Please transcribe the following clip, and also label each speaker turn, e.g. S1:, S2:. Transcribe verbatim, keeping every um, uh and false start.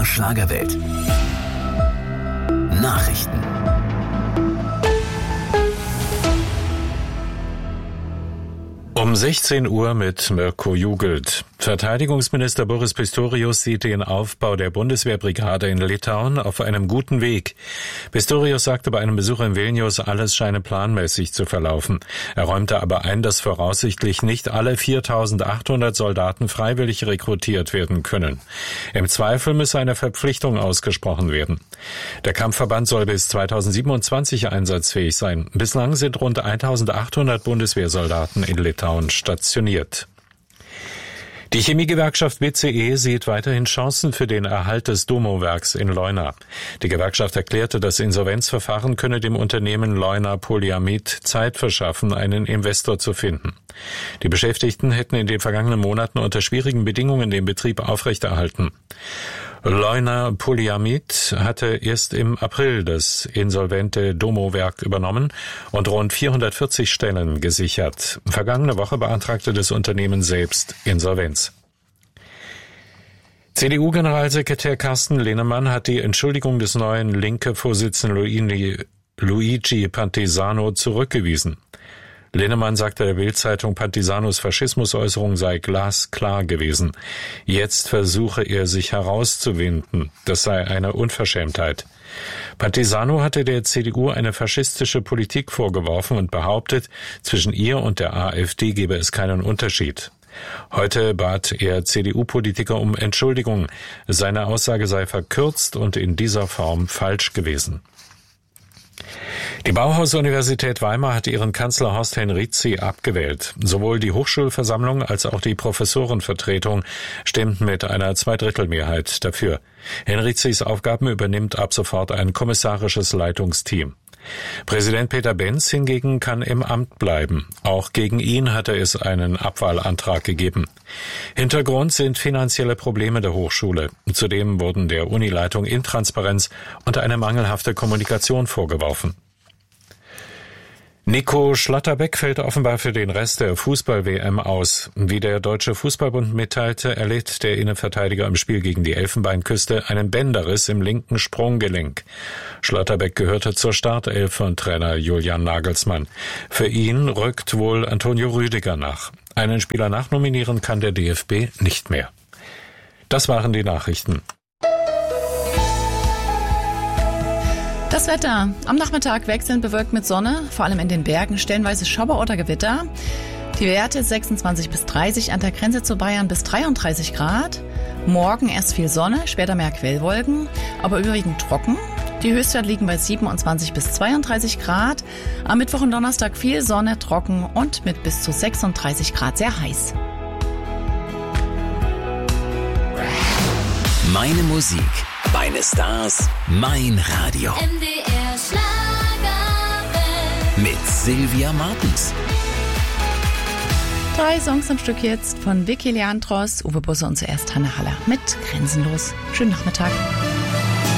S1: der Schlagerwelt. Nachrichten.
S2: Um sechzehn Uhr mit Mirko Jugelt. Verteidigungsminister Boris Pistorius sieht den Aufbau der Bundeswehrbrigade in Litauen auf einem guten Weg. Pistorius sagte bei einem Besuch in Vilnius, alles scheine planmäßig zu verlaufen. Er räumte aber ein, dass voraussichtlich nicht alle viertausendachthundert Soldaten freiwillig rekrutiert werden können. Im Zweifel müsse eine Verpflichtung ausgesprochen werden. Der Kampfverband soll bis zweitausendsiebenundzwanzig einsatzfähig sein. Bislang sind rund eintausendachthundert Bundeswehrsoldaten in Litauen stationiert. Die Chemiegewerkschaft B C E sieht weiterhin Chancen für den Erhalt des Domo-Werks in Leuna. Die Gewerkschaft erklärte, das Insolvenzverfahren könne dem Unternehmen Leuna Polyamid Zeit verschaffen, einen Investor zu finden. Die Beschäftigten hätten in den vergangenen Monaten unter schwierigen Bedingungen den Betrieb aufrechterhalten. Leuna Polyamid hatte erst im April das insolvente Domo-Werk übernommen und rund vierhundertvierzig Stellen gesichert. Vergangene Woche beantragte das Unternehmen selbst Insolvenz. C D U-Generalsekretär Carsten Linnemann hat die Entschuldigung des neuen Linke-Vorsitzenden Luigi Pantisano zurückgewiesen. Linnemann sagte der Bild-Zeitung, Pantisanos Faschismusäußerung sei glasklar gewesen. Jetzt versuche er, sich herauszuwinden. Das sei eine Unverschämtheit. Pantisano hatte der C D U eine faschistische Politik vorgeworfen und behauptet, zwischen ihr und der AfD gebe es keinen Unterschied. Heute bat er C D U-Politiker um Entschuldigung. Seine Aussage sei verkürzt und in dieser Form falsch gewesen. Die Bauhaus-Universität Weimar hat ihren Kanzler Horst Henrizi abgewählt. Sowohl die Hochschulversammlung als auch die Professorenvertretung stimmten mit einer Zweidrittelmehrheit dafür. Henrizis Aufgaben übernimmt ab sofort ein kommissarisches Leitungsteam. Präsident Peter Benz hingegen kann im Amt bleiben. Auch gegen ihn hatte es einen Abwahlantrag gegeben. Hintergrund sind finanzielle Probleme der Hochschule. Zudem wurden der Unileitung Intransparenz und eine mangelhafte Kommunikation vorgeworfen. Nico Schlotterbeck fällt offenbar für den Rest der Fußball-W M aus. Wie der Deutsche Fußballbund mitteilte, erlitt der Innenverteidiger im Spiel gegen die Elfenbeinküste einen Bänderriss im linken Sprunggelenk. Schlotterbeck gehörte zur Startelf von Trainer Julian Nagelsmann. Für ihn rückt wohl Antonio Rüdiger nach. Einen Spieler nachnominieren kann der D F B nicht mehr. Das waren die Nachrichten.
S3: Das Wetter. Am Nachmittag wechselnd bewölkt mit Sonne, vor allem in den Bergen stellenweise Schauer oder Gewitter. Die Werte sechsundzwanzig bis dreißig, an der Grenze zu Bayern bis dreiunddreißig Grad. Morgen erst viel Sonne, später mehr Quellwolken, aber überwiegend trocken. Die Höchstwerte liegen bei siebenundzwanzig bis zweiunddreißig Grad. Am Mittwoch und Donnerstag viel Sonne, trocken und mit bis zu sechsunddreißig Grad sehr heiß.
S1: Meine Musik, meine Stars, mein Radio.
S4: M D R Schlagerwelt.
S1: Mit Sylvia Martens.
S3: Drei Songs am Stück jetzt von Vicky Leandros, Uwe Busse und zuerst Hanne Haller mit Grenzenlos. Schönen Nachmittag.